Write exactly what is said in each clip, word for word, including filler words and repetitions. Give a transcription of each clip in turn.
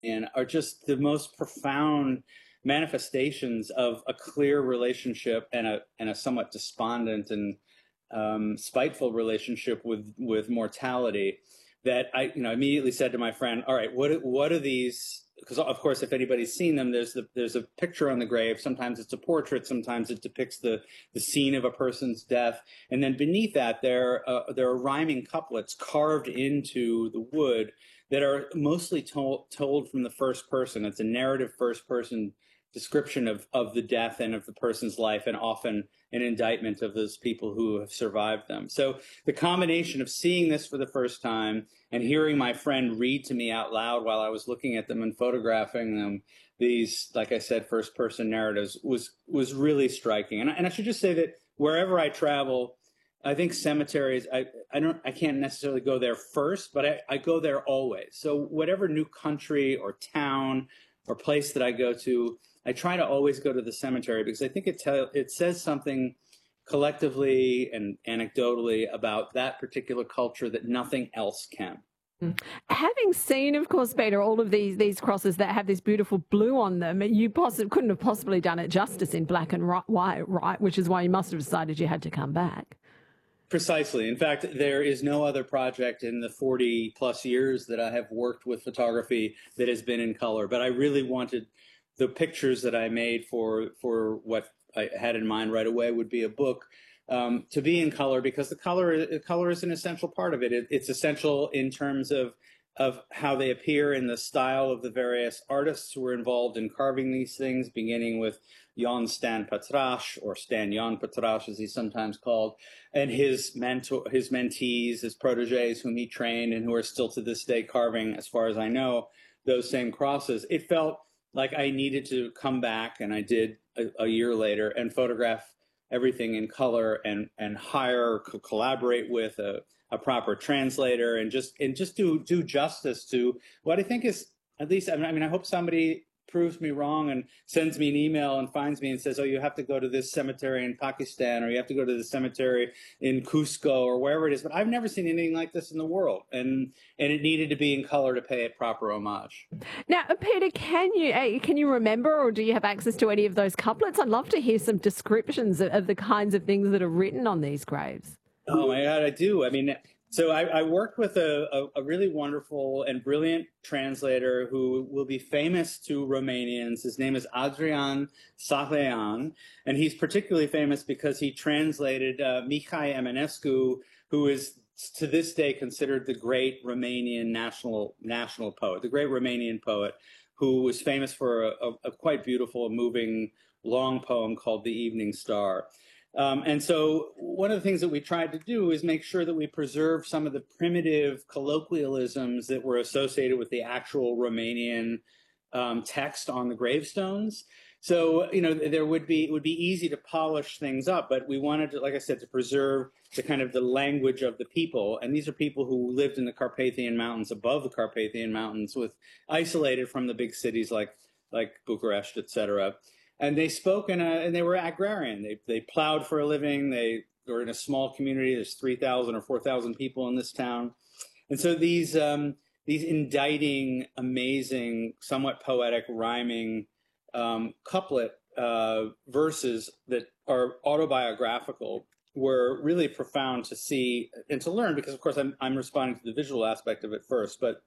and are just the most profound manifestations of a clear relationship and a and a somewhat despondent and um, spiteful relationship with with mortality. That I you know immediately said to my friend, all right, what what are these? Because of course, if anybody's seen them, there's the, there's a picture on the grave. Sometimes it's a portrait. Sometimes it depicts the the scene of a person's death, and then beneath that, there uh, there are rhyming couplets carved into the wood that are mostly told told from the first person. It's a narrative first person description of of the death and of the person's life, and often an indictment of those people who have survived them. So the combination of seeing this for the first time and hearing my friend read to me out loud while I was looking at them and photographing them, these, like I said, first person narratives, was was really striking. And, and I should just say that wherever I travel, I think cemeteries, I, I don't I can't necessarily go there first, but I, I go there always. So whatever new country or town or place that I go to, I try to always go to the cemetery, because I think it tell, it says something collectively and anecdotally about that particular culture that nothing else can. Having seen, of course, Peter, all of these these crosses that have this beautiful blue on them, you possi- couldn't have possibly done it justice in black and white, right? Which is why you must have decided you had to come back. Precisely. In fact, there is no other project in the forty plus years that I have worked with photography that has been in color. But I really wanted the pictures that I made for for what I had in mind right away would be a book, um, to be in color, because the color color is an essential part of it. it. It's essential in terms of of how they appear in the style of the various artists who were involved in carving these things, beginning with Jan Stan Patrash, or Stan Jan Patrash as he's sometimes called, and his mentor, his mentees, his proteges whom he trained and who are still to this day carving, as far as I know, those same crosses. It felt like I needed to come back, and I did a, a year later, and photograph everything in color, and and hire, co- collaborate with a, a proper translator, and just and just do do justice to what I think is, at least, I mean, I mean, I hope somebody proves me wrong and sends me an email and finds me and says, oh, you have to go to this cemetery in Pakistan, or you have to go to the cemetery in Cusco, or wherever it is. But I've never seen anything like this in the world. And and it needed to be in color to pay it proper homage. Now, Peter, can you uh, can you remember, or do you have access to any of those couplets? I'd love to hear some descriptions of, of the kinds of things that are written on these graves. Oh my God, I do. I mean, so I, I worked with a, a, a really wonderful and brilliant translator who will be famous to Romanians. His name is Adrian Sahlean, and he's particularly famous because he translated uh, Mihai Eminescu, who is to this day considered the great Romanian national national poet, the great Romanian poet, who was famous for a, a, a quite beautiful, moving, long poem called The Evening Star. Um, and so one of the things that we tried to do is make sure that we preserve some of the primitive colloquialisms that were associated with the actual Romanian um, text on the gravestones. So, you know, there would be, it would be easy to polish things up, but we wanted to, like I said, to preserve the kind of the language of the people. And these are people who lived in the Carpathian Mountains, above the Carpathian Mountains, with isolated from the big cities like, like Bucharest, et cetera. And they spoke in a, and they were agrarian. They they plowed for a living. They were in a small community. There's three thousand or four thousand people in this town. And so these um, these indicting, amazing, somewhat poetic, rhyming um, couplet uh, verses that are autobiographical were really profound to see and to learn, because, of course, I'm, I'm responding to the visual aspect of it first. But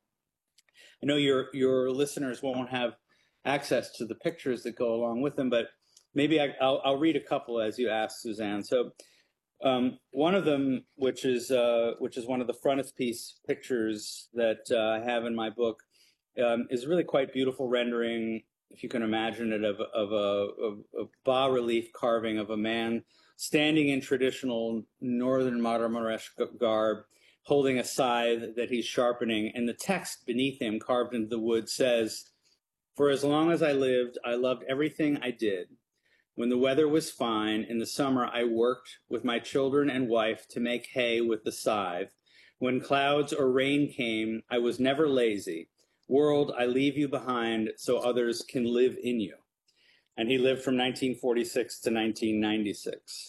I know your your listeners won't have access to the pictures that go along with them, but maybe I, I'll, I'll read a couple as you asked, Suzanne. So um, one of them, which is uh, which is one of the frontispiece pictures that uh, I have in my book, um, is really quite beautiful rendering, if you can imagine it, of, of a, of a bas-relief carving of a man standing in traditional northern Marmaresh garb, holding a scythe that he's sharpening, and the text beneath him, carved into the wood, says, "For as long as I lived, I loved everything I did. When the weather was fine, in the summer I worked with my children and wife to make hay with the scythe. When clouds or rain came, I was never lazy. World, I leave you behind so others can live in you." And he lived from nineteen forty-six to nineteen ninety-six.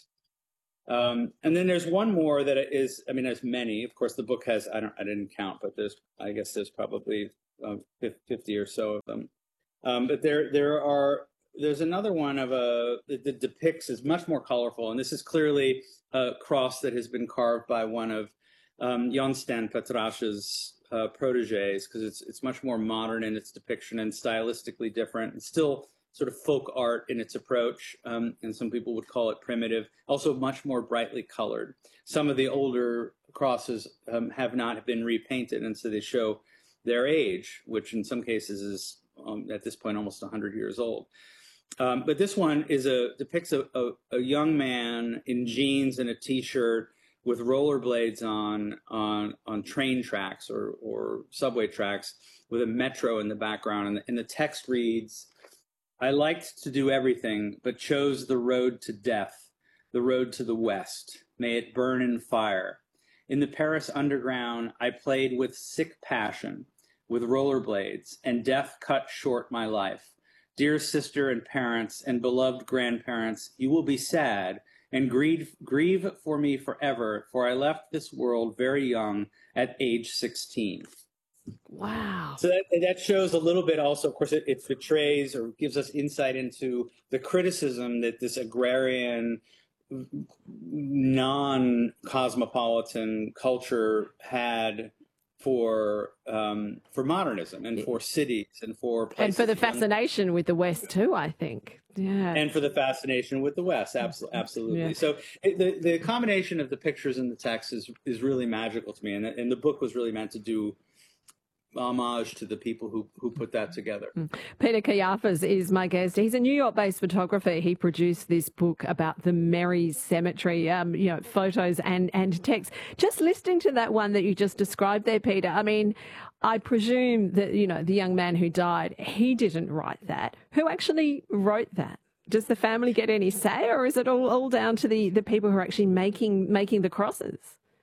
Um, and then there's one more that is, I mean, there's many. Of course, the book has, I don't, I didn't count, but there's, I guess there's probably uh, fifty or so of them. Um, but there there are there's another one of a that, that depicts is much more colorful, and this is clearly a cross that has been carved by one of um, Jan Steen Petrasch's uh, proteges, because it's it's much more modern in its depiction and stylistically different. It's still sort of folk art in its approach, um, and some people would call it primitive. Also much more brightly colored. Some of the older crosses um, have not been repainted, and so they show their age, which in some cases is um, at this point almost one hundred years old. Um, but this one is a depicts a, a, a young man in jeans and a t-shirt with rollerblades on on on train tracks or or subway tracks with a metro in the background, and the, and the text reads, "I liked to do everything, but chose the road to death, the road to the west. May it burn in fire. In the Paris underground, I played with sick passion, with rollerblades, and death cut short my life. Dear sister and parents and beloved grandparents, you will be sad and grieve, grieve for me forever, for I left this world very young at age sixteen. Wow. So that, that shows a little bit also, of course, it, it betrays or gives us insight into the criticism that this agrarian, non-cosmopolitan culture had for um, for modernism and for cities and for places. And for the fascination with the West too, I think. Yeah. And for the fascination with the West, absolutely. absolutely. Yeah. So it, the the combination of the pictures and the text is is really magical to me, and the, and the book was really meant to do homage to the people who, who put that together. Peter Kayafas is my guest. He's a New York-based photographer. He produced this book about the Merry Cemetery, um, you know, photos and, and text. Just listening to that one that you just described there, Peter, I mean, I presume that, you know, the young man who died, he didn't write that. Who actually wrote that? Does the family get any say, or is it all, all down to the, the people who are actually making making the crosses?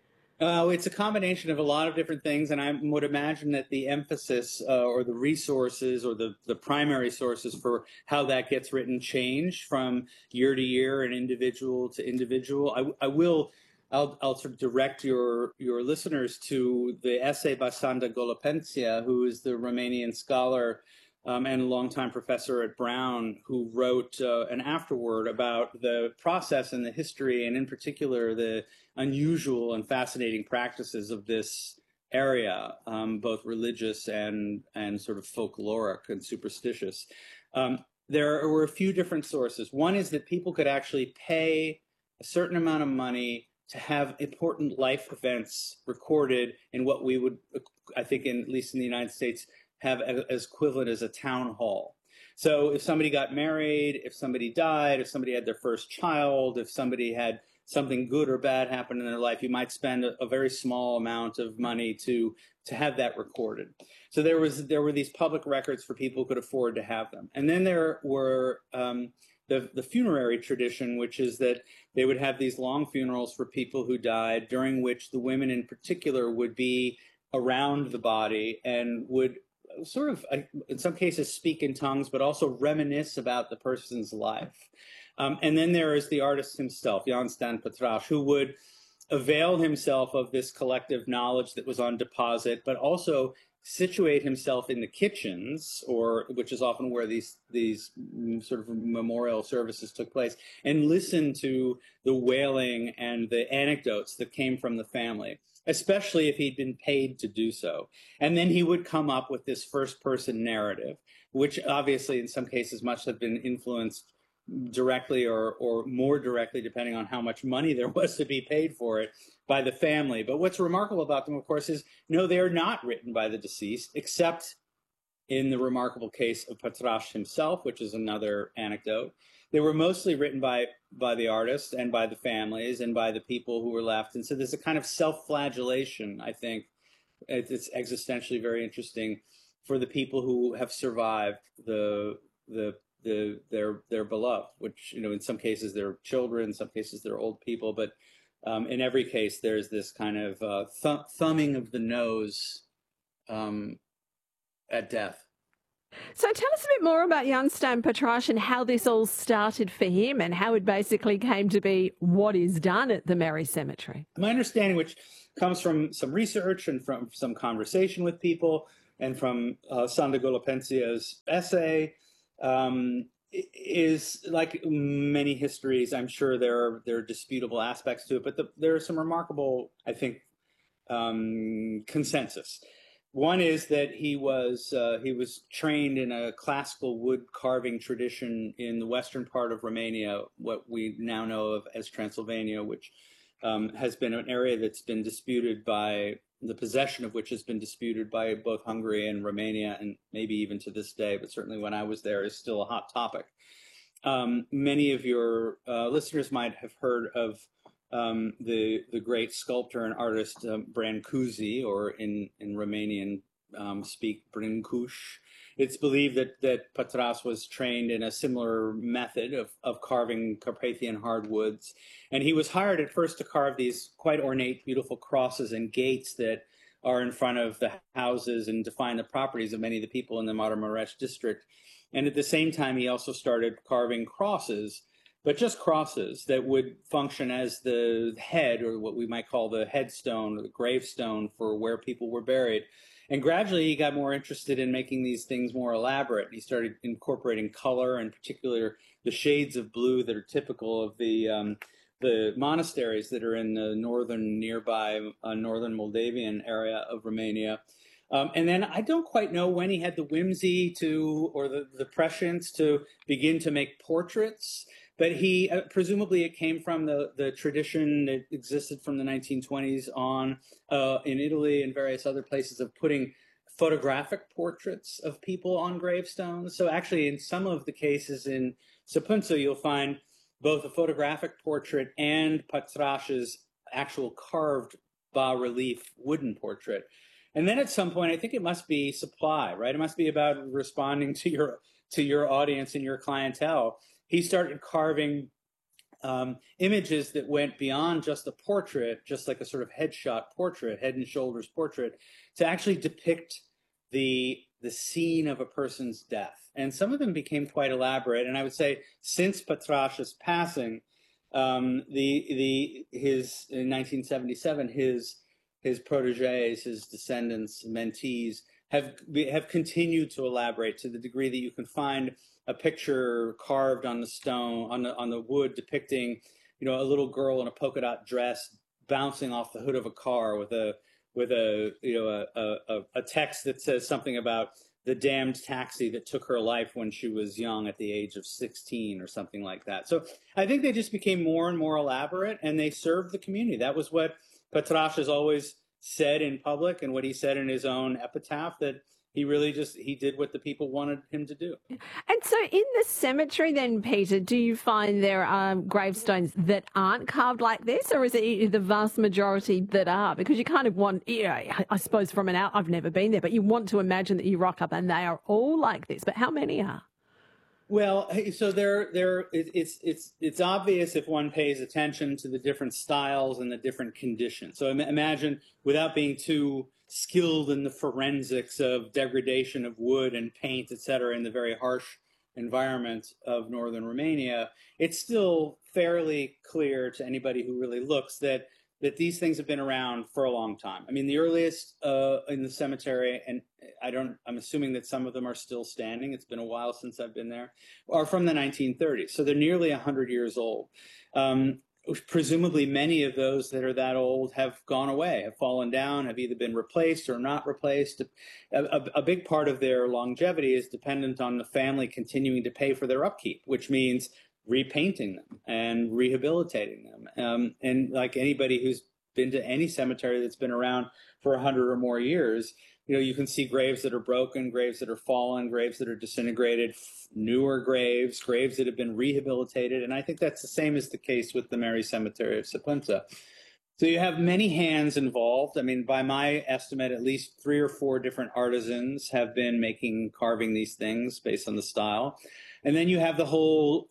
Uh, it's a combination of a lot of different things, and I would imagine that the emphasis uh, or the resources or the, the primary sources for how that gets written change from year to year and individual to individual. I, I will, I'll, I'll sort of direct your your listeners to the essay by Sanda Golopenția, who is the Romanian scholar Um, and a longtime professor at Brown, who wrote uh, an afterword about the process and the history, and in particular the unusual and fascinating practices of this area, um, both religious and and sort of folkloric and superstitious. Um, there were a few different sources. One is that people could actually pay a certain amount of money to have important life events recorded in what we would, I think, in, at least in the United States, have as equivalent as a town hall. So if somebody got married, if somebody died, if somebody had their first child, if somebody had something good or bad happen in their life, you might spend a, a very small amount of money to to have that recorded. So there was there were these public records for people who could afford to have them. And then there were um, the, the funerary tradition, which is that they would have these long funerals for people who died, during which the women in particular would be around the body and would sort of, in some cases, speak in tongues, but also reminisce about the person's life. Um, and then there is the artist himself, Jan Steen Petrasch, who would avail himself of this collective knowledge that was on deposit, but also situate himself in the kitchens, or which is often where these these sort of memorial services took place, and listen to the wailing and the anecdotes that came from the family, especially if he'd been paid to do so. And then he would come up with this first-person narrative, which obviously in some cases must have been influenced directly or, or more directly, depending on how much money there was to be paid for it, by the family. But what's remarkable about them, of course, is no, they are not written by the deceased, except in the remarkable case of Petrasch himself, which is another anecdote. They were mostly written by by the artists and by the families and by the people who were left. And so there's a kind of self-flagellation, I think. It's existentially very interesting for the people who have survived the the the their their beloved, which, you know, in some cases they're children, in some cases they're old people, but um, in every case there's this kind of uh, th- thumbing of the nose um, at death. So tell us a bit more about Jan Steen Petrasch and how this all started for him and how it basically came to be what is done at the Merry Cemetery. My understanding, which comes from some research and from some conversation with people, and from uh, Sanda Golopentsia's essay, um, is like many histories. I'm sure there are there are disputable aspects to it, but the, there are some remarkable, I think, um, consensus. One is that he was uh, he was trained in a classical wood carving tradition in the western part of Romania, what we now know of as Transylvania, which um, has been an area that's been disputed by the possession of which has been disputed by both Hungary and Romania, and maybe even to this day, but certainly when I was there is still a hot topic. Um, many of your uh, listeners might have heard of Um, the the great sculptor and artist um, Brancusi, or in in Romanian um, speak, Brâncuș. It's believed that that Pătras was trained in a similar method of of carving Carpathian hardwoods, and he was hired at first to carve these quite ornate, beautiful crosses and gates that are in front of the houses and define the properties of many of the people in the Maramureș district. And at the same time, he also started carving crosses, but just crosses that would function as the head, or what we might call the headstone or the gravestone for where people were buried. And gradually he got more interested in making these things more elaborate. He started incorporating color, in particular the shades of blue that are typical of the um, the monasteries that are in the northern, nearby uh, northern Moldavian area of Romania. Um, and then I don't quite know when he had the whimsy to, or the, the prescience to begin to make portraits. But he, uh, presumably it came from the, the tradition that existed from the nineteen twenties on uh, in Italy and various other places of putting photographic portraits of people on gravestones. So actually in some of the cases in Săpânța, you'll find both a photographic portrait and Pătras's actual carved bas-relief wooden portrait. And then at some point, I think it must be supply, right? It must be about responding to your, to your audience and your clientele. He started carving um, images that went beyond just a portrait, just like a sort of headshot portrait, head and shoulders portrait, to actually depict the, the scene of a person's death. And some of them became quite elaborate. And I would say since Pătras's passing, um, the, the, his, in nineteen seventy-seven, his, his protégés, his descendants, mentees, have, have continued to elaborate to the degree that you can find a picture carved on the stone, on the on the wood, depicting, you know, a little girl in a polka dot dress bouncing off the hood of a car with a with a you know a a, a text that says something about the damned taxi that took her life when she was young at the age of sixteen or something like that. So I think they just became more and more elaborate, and they served the community. That was what Pătras has always said in public, and what he said in his own epitaph, that he really just, he did what the people wanted him to do. And so in the cemetery then, Peter, do you find there are gravestones that aren't carved like this, or is it the vast majority that are? Because you kind of want, you know, I suppose from an out, I've never been there, but you want to imagine that you rock up and they are all like this. But how many are? Well, so there, there, it's it's it's obvious if one pays attention to the different styles and the different conditions. So imagine, without being too skilled in the forensics of degradation of wood and paint, et cetera, in the very harsh environment of northern Romania, it's still fairly clear to anybody who really looks that that these things have been around for a long time. I mean, the earliest uh, in the cemetery, and I don't, I'm assuming that some of them are still standing, it's been a while since I've been there, are from the nineteen thirties. So they're nearly one hundred years old. Um, presumably many of those that are that old have gone away, have fallen down, have either been replaced or not replaced. A, a, a big part of their longevity is dependent on the family continuing to pay for their upkeep, which means repainting them and rehabilitating them. Um, and like anybody who's been to any cemetery that's been around for a hundred or more years, you know, you can see graves that are broken, graves that are fallen, graves that are disintegrated, newer graves, graves that have been rehabilitated. And I think that's the same as the case with the Mary Cemetery of Săpânța. So you have many hands involved. I mean, by my estimate, at least three or four different artisans have been making, carving these things based on the style. And then you have the whole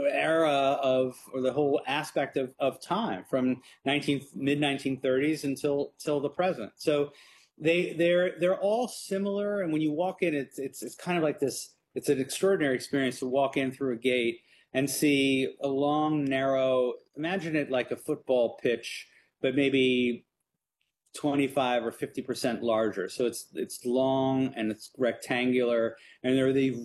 era of, or the whole aspect of, of time from mid nineteen thirties until till the present. So they they're they're all similar. And when you walk in, it's it's it's kind of like this. It's an extraordinary experience to walk in through a gate and see a long, narrow. Imagine it like a football pitch, but maybe twenty-five or fifty percent larger. So it's it's long and it's rectangular, and there are the